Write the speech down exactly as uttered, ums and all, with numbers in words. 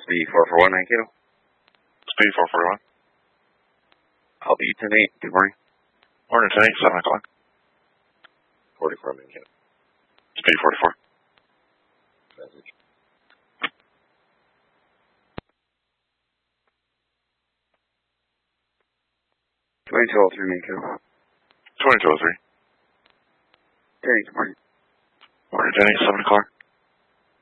Speed four four one, nine kilo. Speed four four one. I'll be ten eight. Good morning. Morning, ten eight, seven o'clock. forty-four, nine kilo. Speed forty-four. Message. twenty-two oh three, nine kilo. twenty-two oh three. ten eight, good morning. Morning, ten eight, seven o'clock.